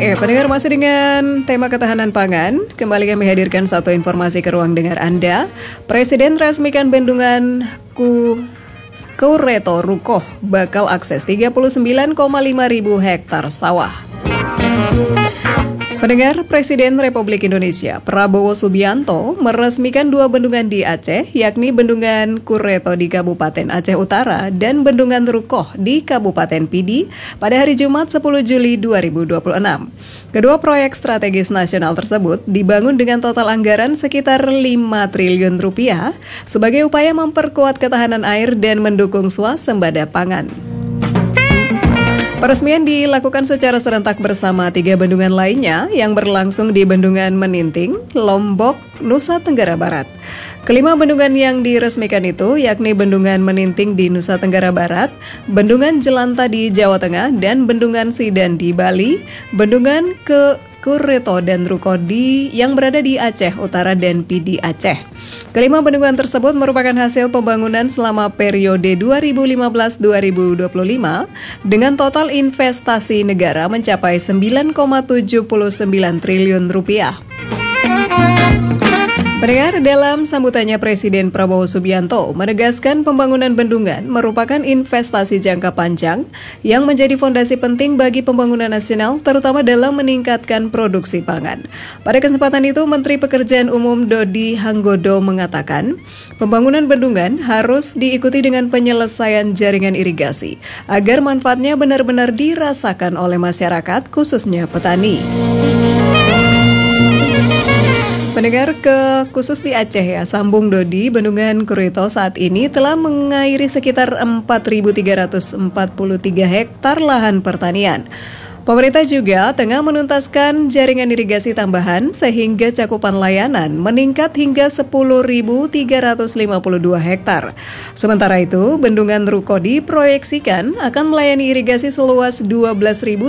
Pendengar masih dengan tema ketahanan pangan. Kembali kami hadirkan satu informasi ke ruang dengar Anda. Presiden resmikan bendungan Kureto Rukoh bakal akses 39,5 ribu hektar sawah. Pendengar, Presiden Republik Indonesia Prabowo Subianto meresmikan dua bendungan di Aceh, yakni Bendungan Kureto di Kabupaten Aceh Utara dan Bendungan Rukoh di Kabupaten Pidi pada hari Jumat 10 Juli 2026. Kedua proyek strategis nasional tersebut dibangun dengan total anggaran sekitar 5 triliun rupiah sebagai upaya memperkuat ketahanan air dan mendukung swasembada pangan. Peresmian dilakukan secara serentak bersama 3 bendungan lainnya yang berlangsung di Bendungan Meninting, Lombok, Nusa Tenggara Barat. Kelima bendungan yang diresmikan itu yakni Bendungan Meninting di Nusa Tenggara Barat, Bendungan Jelanta di Jawa Tengah, dan Bendungan Sidan di Bali, Bendungan Kureto dan Rukoh yang berada di Aceh Utara dan Pidi Aceh. Kelima bendungan tersebut merupakan hasil pembangunan selama periode 2015-2025 dengan total investasi negara mencapai 9,79 triliun rupiah. Pendengar, dalam sambutannya Presiden Prabowo Subianto menegaskan pembangunan bendungan merupakan investasi jangka panjang yang menjadi fondasi penting bagi pembangunan nasional, terutama dalam meningkatkan produksi pangan. Pada kesempatan itu, Menteri Pekerjaan Umum Dodi Hanggodo mengatakan, pembangunan bendungan harus diikuti dengan penyelesaian jaringan irigasi agar manfaatnya benar-benar dirasakan oleh masyarakat, khususnya petani. Pendengar, khusus di Aceh ya, sambung Dodi, Bendungan Kureto saat ini telah mengairi sekitar 4.343 hektar lahan pertanian. Pemerintah juga tengah menuntaskan jaringan irigasi tambahan sehingga cakupan layanan meningkat hingga 10.352 hektar. Sementara itu, Bendungan Rukoh diproyeksikan akan melayani irigasi seluas 12.000